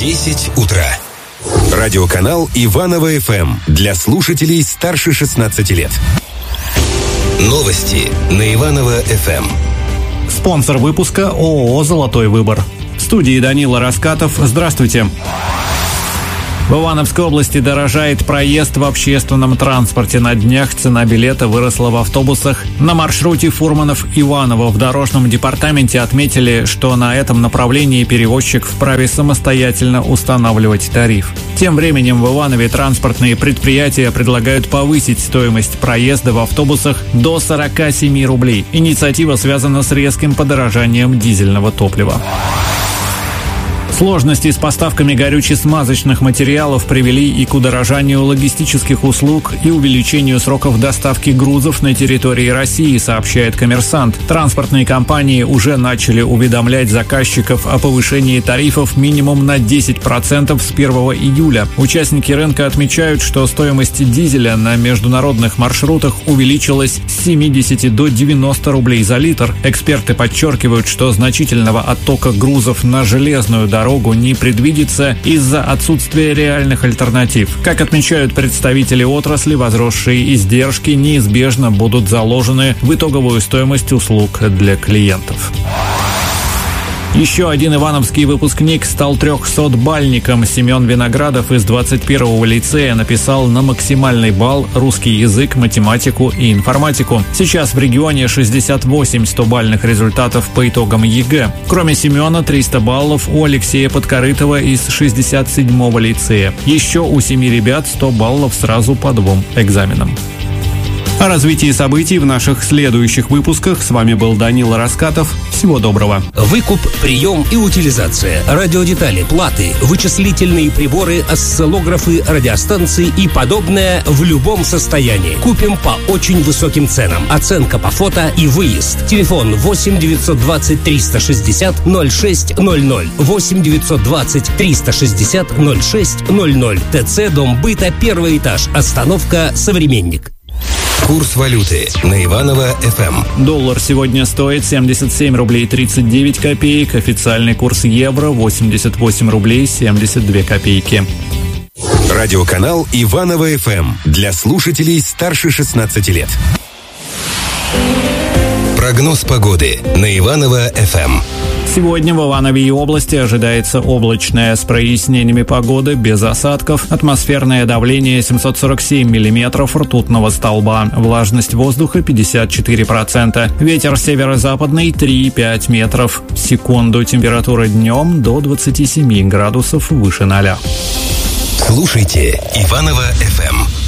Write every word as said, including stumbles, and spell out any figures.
десять утра. Радиоканал Иваново эф эм для слушателей старше шестнадцати лет. Новости на Иваново эф эм. Спонсор выпуска ООО «Золотой выбор». В студии Данила Раскатов. Здравствуйте. В Ивановской области дорожает проезд в общественном транспорте. На днях цена билета выросла в автобусах. На маршруте Фурманов-Иваново в дорожном департаменте отметили, что на этом направлении перевозчик вправе самостоятельно устанавливать тариф. Тем временем в Иванове транспортные предприятия предлагают повысить стоимость проезда в автобусах до сорока семи рублей. Инициатива связана с резким подорожанием дизельного топлива. Сложности с поставками горюче-смазочных материалов привели и к удорожанию логистических услуг и увеличению сроков доставки грузов на территории России, сообщает «Коммерсант». Транспортные компании уже начали уведомлять заказчиков о повышении тарифов минимум на десять процентов с первого июля. Участники рынка отмечают, что стоимость дизеля на международных маршрутах увеличилась с семидесяти до девяноста рублей за литр. Эксперты подчеркивают, что значительного оттока грузов на железную дорогу дорогу не предвидится из-за отсутствия реальных альтернатив. Как отмечают представители отрасли, возросшие издержки неизбежно будут заложены в итоговую стоимость услуг для клиентов. Еще один ивановский выпускник стал трехсотбальником. Семен Виноградов из двадцать первого лицея написал на максимальный балл русский язык, математику и информатику. Сейчас в регионе шестьдесят восемь стобальных результатов по итогам ЕГЭ. Кроме Семена, триста баллов у Алексея Подкорытова из шестьдесят седьмого лицея. Еще у семи ребят сто баллов сразу по двум экзаменам. О развитии событий в наших следующих выпусках. С вами был Данила Раскатов. Всего доброго. Выкуп, прием и утилизация, радиодетали, платы, вычислительные приборы, осциллографы, радиостанции и подобное в любом состоянии. Купим по очень высоким ценам. Оценка по фото и выезд. Телефон восемь девятьсот двадцать триста шестьдесят ноль шесть ноль ноль. восемь девятьсот двадцать триста шестьдесят ноль шесть ноль ноль. ТЦ Дом быта, первый этаж. Остановка «Современник». Курс валюты на Иваново эф эм. Доллар сегодня стоит семьдесят семь рублей тридцать девять копеек. Официальный курс евро восемьдесят восемь рублей семьдесят две копейки. Радиоканал Иваново эф эм для слушателей старше шестнадцати лет. Прогноз погоды на Иваново эф эм. Сегодня в Иванове и области ожидается облачная с прояснениями погоды, без осадков. Атмосферное давление семьсот сорок семь миллиметров ртутного столба. Влажность воздуха пятьдесят четыре процента. Ветер северо-западный три и пять метров в секунду. Температура днем до двадцати семи градусов выше ноля. Слушайте Иваново эф эм.